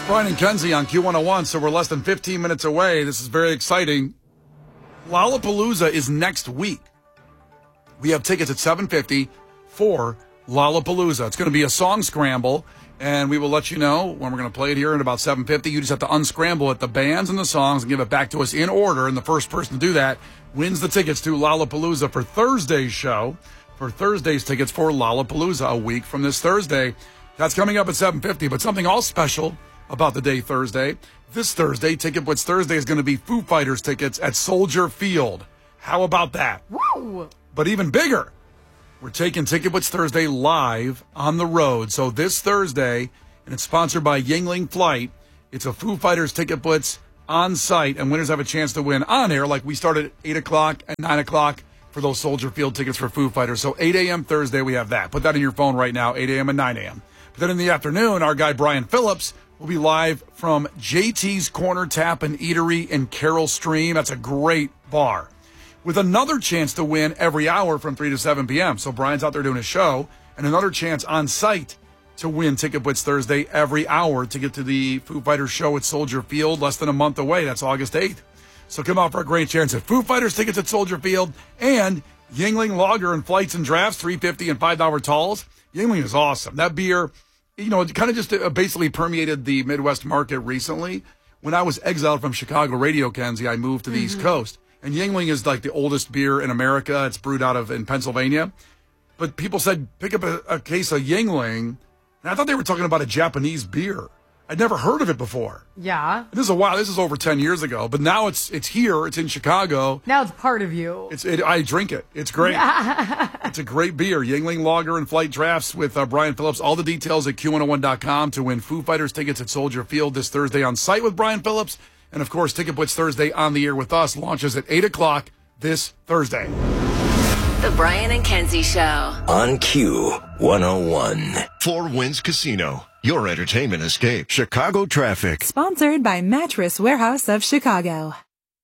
Brian and Kenzie on Q101, so we're less than 15 minutes away. This is very exciting. Lollapalooza is next week. We have tickets at $7.50 for Lollapalooza. It's going to be a song scramble, and we will let you know when we're going to play it here at about $7.50. You just have to unscramble it, the bands and the songs, and give it back to us in order, and the first person to do that wins the tickets to Lollapalooza for Thursday's show. For Thursday's tickets for Lollapalooza a week from this Thursday. That's coming up at $7.50, but something all special about the day Thursday. This Thursday, Ticket Blitz Thursday, is going to be Foo Fighters tickets at Soldier Field. How about that? Woo! But even bigger, we're taking Ticket Blitz Thursday live on the road. So this Thursday, and it's sponsored by Yingling Flight, it's a Foo Fighters Ticket Blitz on site, and winners have a chance to win on air, like we started at 8 o'clock and 9 o'clock for those Soldier Field tickets for Foo Fighters. So 8 a.m. Thursday, we have that. Put that in your phone right now, 8 a.m. and 9 a.m. But then in the afternoon, our guy Brian Phillips will be live from JT's Corner Tap and Eatery in Carroll Stream. That's a great bar. With another chance to win every hour from 3 to 7 p.m. So Brian's out there doing his show, and another chance on site to win Ticket Blitz Thursday every hour to get to the Foo Fighters show at Soldier Field, less than a month away. That's August 8th. So come out for a great chance at Foo Fighters tickets at Soldier Field and Yingling Lager and Flights and Drafts, $3.50 and $5 talls. Yingling is awesome. That beer, you know, it kind of just basically permeated the Midwest market recently. When I was exiled from Chicago radio, Kenzie, I moved to the East Coast. And Yingling is like the oldest beer in America. It's brewed out of in Pennsylvania. But people said, pick up a case of Yingling. And I thought they were talking about a Japanese beer. I'd never heard of it before. Yeah. This is a while. This is over 10 years ago. But now it's here. It's in Chicago. Now it's part of you. I drink it. It's great. It's a great beer. Yingling Lager and Flight Drafts with Brian Phillips. All the details at Q101.com to win Foo Fighters tickets at Soldier Field this Thursday on site with Brian Phillips. And, of course, Ticket Blitz Thursday on the air with us launches at 8 o'clock this Thursday. The Brian and Kenzie Show. On Q101. Four Winds Casino. Your entertainment escape. Chicago traffic. Sponsored by Mattress Warehouse of Chicago.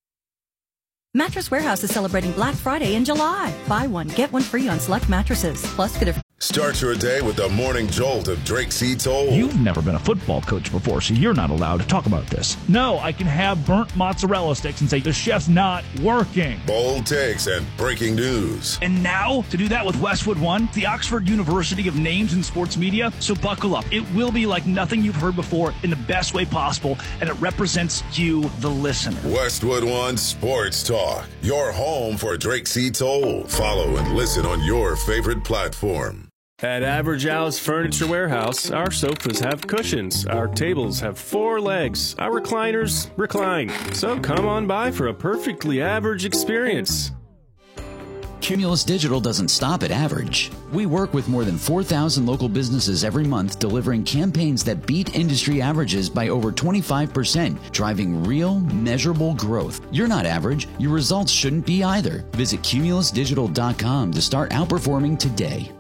Mattress Warehouse is celebrating Black Friday in July. Buy one, get one free on select mattresses. Plus, get a... Start your day with the morning jolt of Drake C. Toll. You've never been a football coach before, so you're not allowed to talk about this. No, I can have burnt mozzarella sticks and say the chef's not working. Bold takes and breaking news. And now, to do that with Westwood One, the Oxford University of Names in Sports Media. So buckle up. It will be like nothing you've heard before in the best way possible, and it represents you, the listener. Westwood One Sports Talk. Your home for Drake C. Toll. Follow and listen on your favorite platform. At Average Al's Furniture Warehouse, our sofas have cushions, our tables have 4 legs, our recliners recline. So come on by for a perfectly average experience. Cumulus Digital doesn't stop at average. We work with more than 4,000 local businesses every month, delivering campaigns that beat industry averages by over 25%, driving real, measurable growth. You're not average. Your results shouldn't be either. Visit cumulusdigital.com to start outperforming today.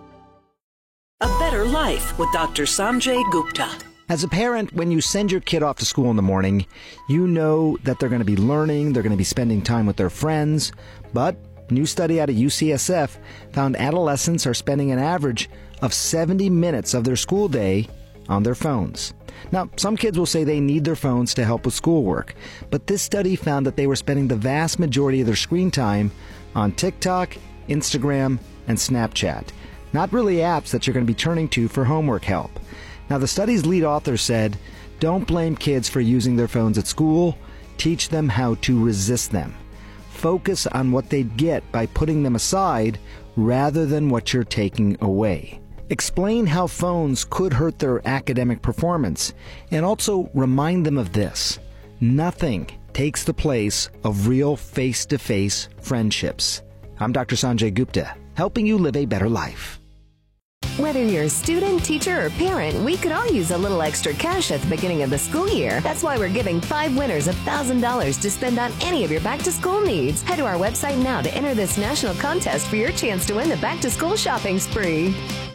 A Better Life with Dr. Sanjay Gupta. As a parent, when you send your kid off to school in the morning, you know that they're going to be learning, they're going to be spending time with their friends. But a new study out of UCSF found adolescents are spending an average of 70 minutes of their school day on their phones. Now, some kids will say they need their phones to help with schoolwork, but this study found that they were spending the vast majority of their screen time on TikTok, Instagram, and Snapchat. Not really apps that you're going to be turning to for homework help. Now, the study's lead author said, don't blame kids for using their phones at school. Teach them how to resist them. Focus on what they'd get by putting them aside rather than what you're taking away. Explain how phones could hurt their academic performance, and also remind them of this. Nothing takes the place of real face-to-face friendships. I'm Dr. Sanjay Gupta, helping you live a better life. Whether you're a student, teacher, or parent, we could all use a little extra cash at the beginning of the school year. That's why we're giving 5 winners $1,000 to spend on any of your back-to-school needs. Head to our website now to enter this national contest for your chance to win the back-to-school shopping spree.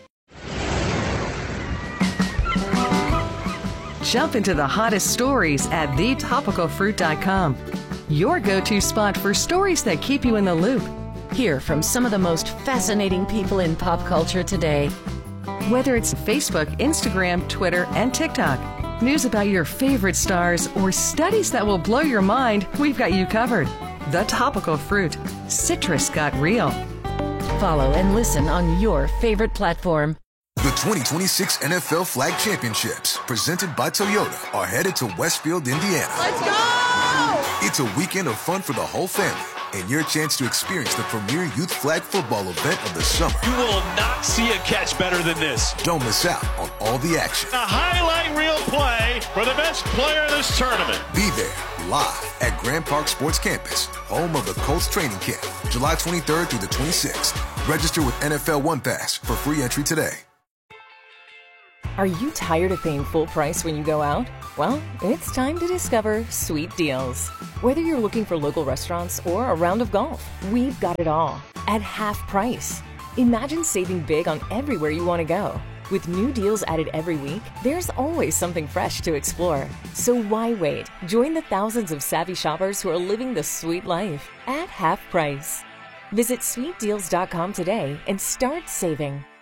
Jump into the hottest stories at thetopicalfruit.com. Your go-to spot for stories that keep you in the loop. Hear from some of the most fascinating people in pop culture today. Whether it's Facebook, Instagram, Twitter, and TikTok, News about your favorite stars, or studies that will blow your mind, we've got you covered. The Topical Fruit. Citrus got real. Follow and listen on your favorite platform. The 2026 NFL Flag Championships, presented by Toyota, are headed to Westfield, Indiana. Let's go! It's a weekend of fun for the whole family, and your chance to experience the premier youth flag football event of the summer. You will not see a catch better than this. Don't miss out on all the action. A highlight reel play for the best player in this tournament. Be there, live at Grand Park Sports Campus, home of the Colts training camp, July 23rd through the 26th. Register with NFL One Pass for free entry today. Are you tired of paying full price when you go out? Well, it's time to discover Sweet Deals. Whether you're looking for local restaurants or a round of golf, we've got it all at half price. Imagine saving big on everywhere you want to go. With new deals added every week, there's always something fresh to explore. So why wait? Join the thousands of savvy shoppers who are living the sweet life at half price. Visit sweetdeals.com today and start saving.